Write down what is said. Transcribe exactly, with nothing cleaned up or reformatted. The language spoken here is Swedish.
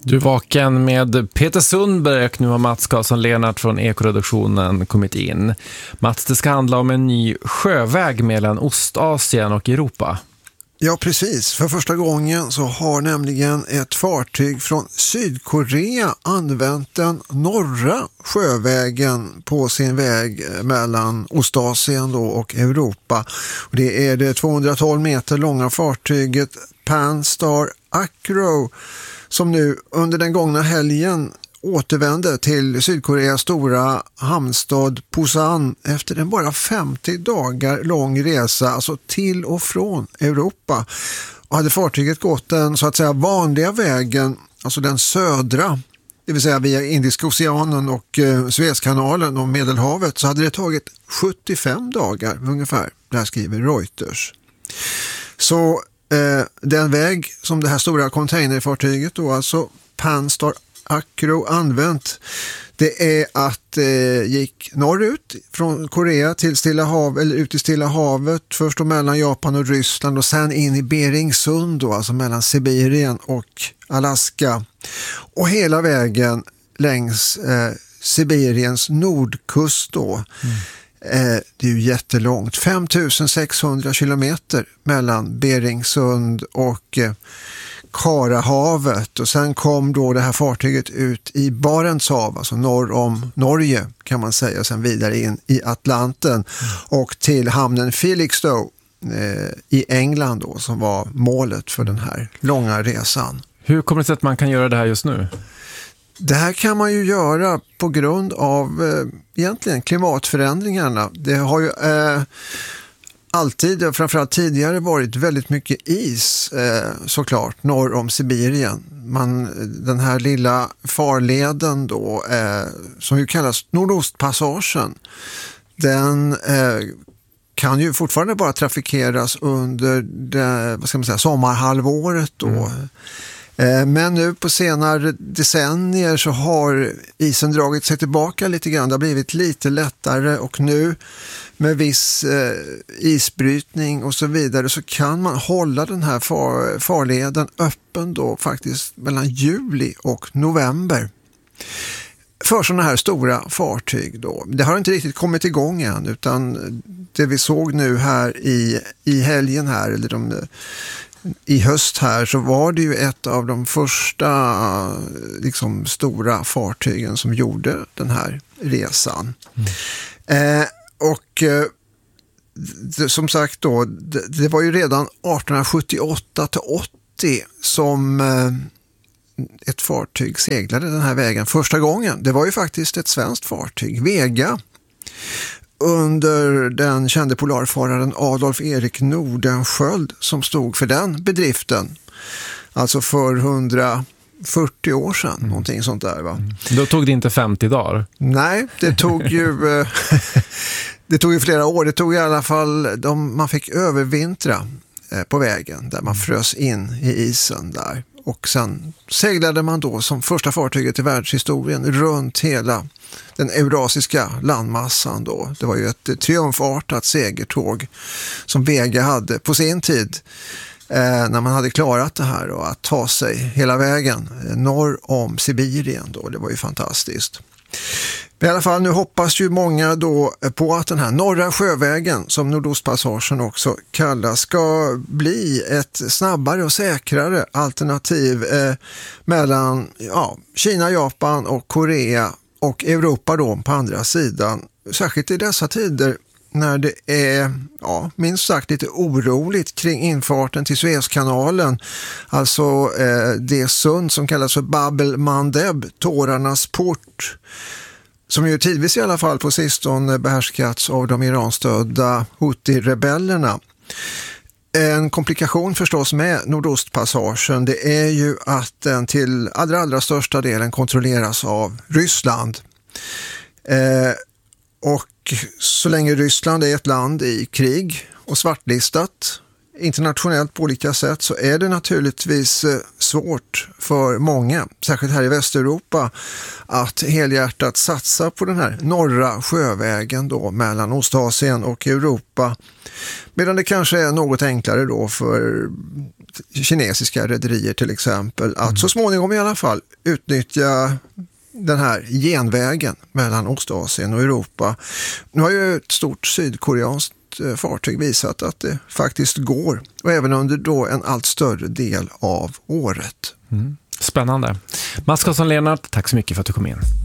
Du är vaken med Peter Sundberg och nu har Mats Karlsson-Lennart från Ekoreduktionen kommit in. Mats, det ska handla om en ny sjöväg mellan Ostasien och Europa. Ja, precis. För första gången så har nämligen ett fartyg från Sydkorea använt den norra sjövägen på sin väg mellan Ostasien då och Europa. Och det är det tvåhundratolv meter långa fartyget Pan-Star Acro som nu under den gångna helgen återvände till Sydkoreas stora hamnstad Busan efter en bara femtio dagar lång resa, alltså till och från Europa. Och hade fartyget gått den så att säga vanliga vägen, alltså den södra, det vill säga via Indiska oceanen och eh, Suezkanalen och Medelhavet, så hade det tagit sjuttiofem dagar ungefär, det här skriver Reuters. Så eh, den väg som det här stora containerfartyget då, alltså Pan-Star Acro använt, det är att eh, gick norrut från Korea till Stilla hav, eller ut i Stilla havet, först då mellan Japan och Ryssland och sen in i Beringsund då, alltså mellan Sibirien och Alaska, och hela vägen längs eh, Sibiriens nordkust då. Mm. Eh, det är ju jättelångt, fem tusen sexhundra kilometer mellan Beringsund och eh, Karahavet, och sen kom då det här fartyget ut i Barents hav, alltså norr om Norge kan man säga, sen vidare in i Atlanten mm. och till hamnen Felixstowe eh, i England då, som var målet för den här långa resan. Hur kommer det sig att man kan göra det här just nu? Det här kan man ju göra på grund av eh, egentligen klimatförändringarna. Det har ju eh, alltid, framförallt tidigare, varit väldigt mycket is eh, såklart norr om Sibirien. Man, den här lilla farleden då, eh, som ju kallas Nordostpassagen, den eh, kan ju fortfarande bara trafikeras under det, vad ska man säga, sommarhalvåret då. Mm. Men nu på senare decennier så har isen dragit sig tillbaka lite grann. Det har blivit lite lättare, och nu med viss eh, isbrytning och så vidare så kan man hålla den här far, farleden öppen då faktiskt mellan juli och november. För sådana här stora fartyg då. Det har inte riktigt kommit igång än, utan det vi såg nu här i, i helgen här, eller de... i höst här, så var det ju ett av de första liksom, stora fartygen som gjorde den här resan. Mm. Eh, och eh, det, som sagt då, det, det var ju redan arton sjuttioåtta till åttio som eh, ett fartyg seglade den här vägen första gången. Det var ju faktiskt ett svenskt fartyg, Vega, under den kände polarfararen Adolf Erik Nordenskiöld som stod för den bedriften. Alltså för hundrafyrtio år sedan, mm. någonting sånt där va. Mm. Då tog det inte femtio dagar? Nej, det tog ju det tog ju flera år. Det tog i alla fall, de, man fick övervintra på vägen där man frös in i isen där. Och sen seglade man då som första fartyget i världshistorien runt hela den eurasiska landmassan då. Det var ju ett triumfartat segertåg som Vega hade på sin tid eh, när man hade klarat det här och att ta sig hela vägen eh, norr om Sibirien då. Det var ju fantastiskt. I alla fall nu hoppas ju många då på att den här norra sjövägen, som Nordostpassagen också kallas, ska bli ett snabbare och säkrare alternativ eh, mellan ja, Kina, Japan och Korea och Europa då på andra sidan. Särskilt i dessa tider när det är ja, minst sagt lite oroligt kring infarten till Suezkanalen, alltså eh, det sund som kallas för Bab el-Mandeb, tårarnas port, som ju tidvis i alla fall på sistone behärskats av de iranstödda Houthi-rebellerna. En komplikation förstås med Nordostpassagen, det är ju att den till allra, allra största delen kontrolleras av Ryssland. Eh, och så länge Ryssland är ett land i krig och svartlistat internationellt på olika sätt, så är det naturligtvis svårt för många, särskilt här i Västeuropa, att helhjärtat satsa på den här norra sjövägen då mellan Ostasien och Europa. Medan det kanske är något enklare då för kinesiska rederier till exempel att mm. så småningom i alla fall utnyttja den här genvägen mellan Ostasien och Europa. Nu har ju ett stort sydkoreanskt fartyg visat att det faktiskt går, och även under då en allt större del av året. Mm. Spännande. Mats Karlsson-Lennart, tack så mycket för att du kom in.